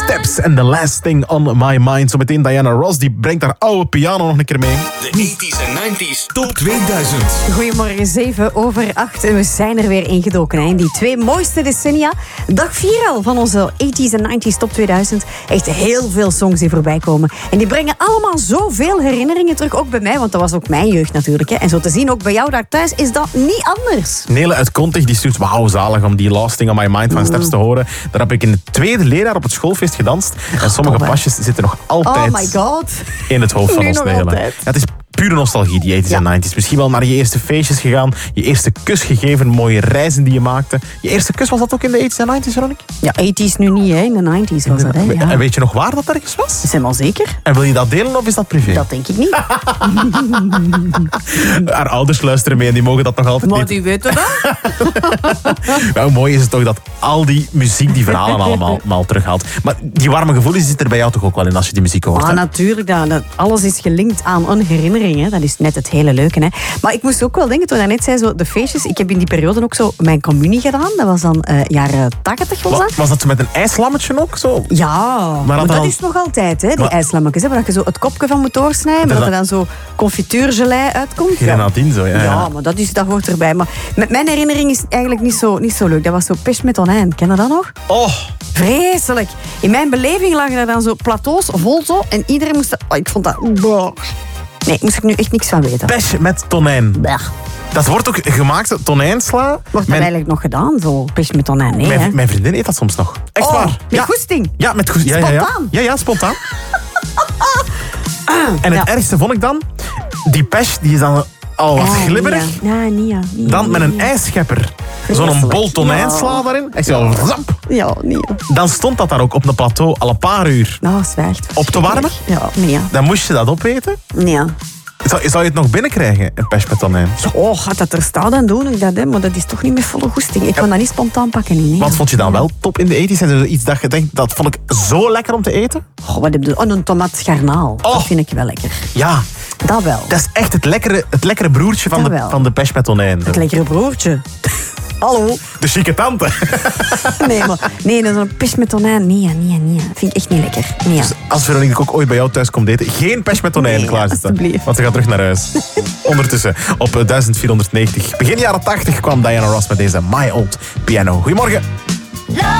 Steps and the last thing on my mind. Zometeen Diana Ross, die brengt haar oude piano nog een keer mee. De 80s en 90s Top 2000. Goedemorgen, 7:08 en we zijn er weer ingedoken in die 2 mooiste decennia. Dag 4 al van onze 80s en 90s Top 2000. Echt heel veel songs die voorbij komen. En die brengen allemaal zoveel herinneringen terug, ook bij mij, want dat was ook mijn jeugd natuurlijk. Hè. En zo te zien, ook bij jou daar thuis, is dat niet anders. Nele uit Kontig die stuurt, wauw, zalig om die Last Thing on My Mind van Steps te horen. Daar heb ik in het tweede leerjaar op het schoolfeest gedanst. En sommige pasjes zitten nog altijd Oh my god. in het hoofd van Nu ons nog Nele. Ja, altijd. het is pure nostalgie, die 80s en 90s. Misschien wel naar je eerste feestjes gegaan, je eerste kus gegeven, mooie reizen die je maakte. Je eerste kus, was dat ook in de 80s en 90s, Veronique? Ja, 80s nu niet, hè. In de 90s was dat, hè. Ja. En weet je nog waar dat ergens was? Is helemaal zeker? En wil je dat delen of is dat privé? Dat denk ik niet. Haar ouders luisteren mee en die mogen dat nog altijd Maar niet. die weten dat. Ja, hoe mooi is het toch dat al die muziek die verhalen allemaal terughaalt. Maar die warme gevoelens zit er bij jou toch ook wel in als je die muziek hoort? Ah, hè? natuurlijk. Dat alles is gelinkt aan een herinnering. Hè. Dat is net het hele leuke. Hè. Maar ik moest ook wel denken, toen je net zei, zo, de feestjes. Ik heb in die periode ook zo mijn communie gedaan. Dat was dan jaren 80 was dat. Was dat met een ijslammetje ook zo? Ja, maar dat dat dan- is nog altijd, hè, die Maar- ijslammetjes. Hè, waar je zo het kopje van moet doorsnijden, maar dat er dan zo confituurgelei uitkomt. Grenadine zo, ja. Ja, maar dat hoort erbij. Maar met mijn herinnering is het eigenlijk niet zo leuk. Dat was zo pech met tonijn. Ken je dat nog? Oh, Vreselijk. In mijn beleving lagen er dan zo plateaus vol zo. En iedereen moest... Oh, ik vond dat... Nee, moest ik nu echt niks van weten. pech met tonijn. Bah. Dat wordt ook gemaakt, tonijnsla. Wordt dat Mijn, eigenlijk nog gedaan, zo pech met tonijn? Nee, hè? mijn vriendin eet dat soms nog. Echt Oh, waar. met Ja. goesting. Ja, met goesting. Ja, Spontaan. Ja, spontaan. En het Ja. ergste vond ik dan, die pech die is dan al wat glibberig. Ja, niet. Dan met een ijsschepper. Zo'n Vreselijk. bol tonijnsla Ja. daarin. Echt zo, zap. Ja, niet. Dan stond dat daar ook op een plateau al een paar uur. Nou, zwijgt. Op te warmen? Ja, nee. Dan moest je dat opeten. Nee. Zou je het nog binnenkrijgen, een pech met tonijn? Oh, gaat dat er staan, dan doe ik dat, hè. Maar dat is toch niet met volle goesting. Ik kan dat niet spontaan pakken. Nee. Wat vond je dan wel top in de 80s? En er iets dat je denkt, dat vond ik zo lekker om te eten? Oh, wat heb je? Oh, een tomaat garnaal. Oh. Dat vind ik wel lekker. Ja, Dat wel. dat is echt het lekkere broertje Dat wel. van de pech met tonijn. Het lekkere broertje. Hallo. De chique tante. Nee, dat is een pech met tonijn. Nee. Vind ik echt niet lekker. Nee. Dus als Veronique ook ooit bij jou thuis komt eten, geen pech met tonijn Nee, klaarzetten. alstublieft. Want ze gaat terug naar huis. Ondertussen, op 1490. Begin jaren 80 kwam Diana Ross met deze My Old Piano. Goedemorgen.